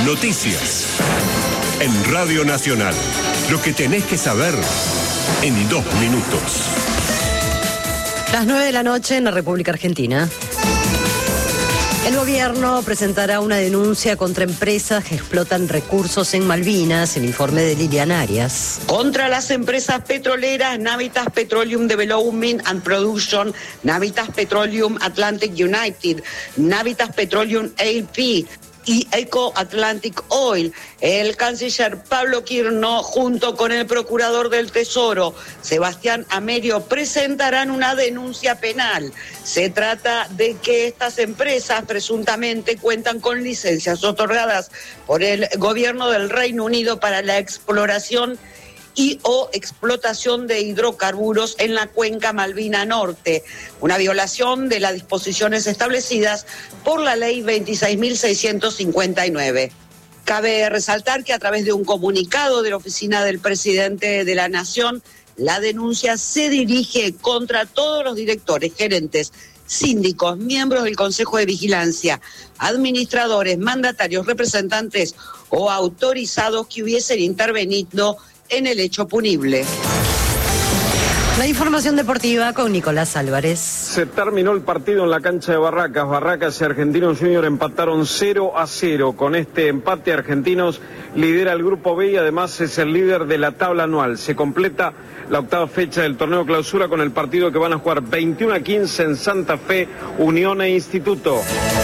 Noticias. En Radio Nacional. Lo que tenés que saber en 2 minutos. Las 9 de la noche en la República Argentina. El gobierno presentará una denuncia contra empresas que explotan recursos en Malvinas, el informe de Lilian Arias. Contra las empresas petroleras Navitas Petroleum Development and Production, Navitas Petroleum Atlantic United, Navitas Petroleum AP y Eco Atlantic Oil. El canciller Pablo Quirno, junto con el procurador del Tesoro, Sebastián Amerio, presentarán una denuncia penal. Se trata de que estas empresas presuntamente cuentan con licencias otorgadas por el gobierno del Reino Unido para la exploración y o explotación de hidrocarburos en la cuenca Malvina Norte, una violación de las disposiciones establecidas por la ley 26.659. Cabe resaltar que a través de un comunicado de la oficina del presidente de la Nación, la denuncia se dirige contra todos los directores, gerentes, síndicos, miembros del Consejo de Vigilancia, administradores, mandatarios, representantes o autorizados que hubiesen intervenido en el hecho punible. La información deportiva con Nicolás Álvarez. Se terminó el partido en la cancha de Barracas. Barracas y Argentinos Junior empataron 0-0. Con este empate, Argentinos lidera el grupo B y además es el líder de la tabla anual. Se completa la 8ª fecha del torneo clausura con el partido que van a jugar 21-15 en Santa Fe, Unión e Instituto.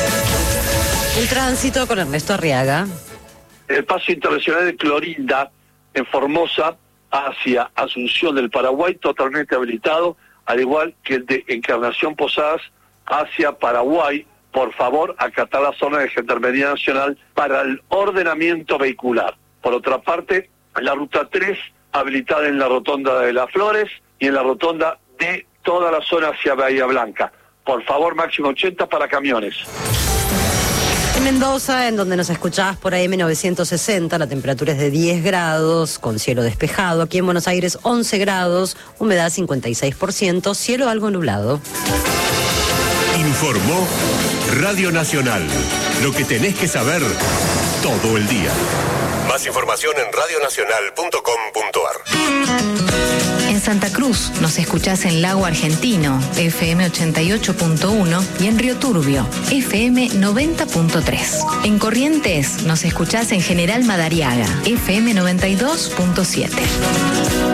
El tránsito con Ernesto Arriaga. El paso internacional de Clorinda en Formosa hacia Asunción del Paraguay, totalmente habilitado, al igual que el de Encarnación Posadas hacia Paraguay. Por favor, acatar la zona de Gendarmería Nacional para el ordenamiento vehicular. Por otra parte, la ruta 3 habilitada en la rotonda de Las Flores y en la rotonda de toda la zona hacia Bahía Blanca. Por favor, máximo 80 para camiones. En Mendoza, en donde nos escuchás por AM 960, la temperatura es de 10 grados, con cielo despejado. Aquí en Buenos Aires, 11 grados, humedad 56%, cielo algo nublado. Informó Radio Nacional. Lo que tenés que saber todo el día. Más información en radionacional.com.ar. En Santa Cruz nos escuchás en Lago Argentino, FM 88.1 y en Río Turbio, FM 90.3. En Corrientes nos escuchás en General Madariaga, FM 92.7.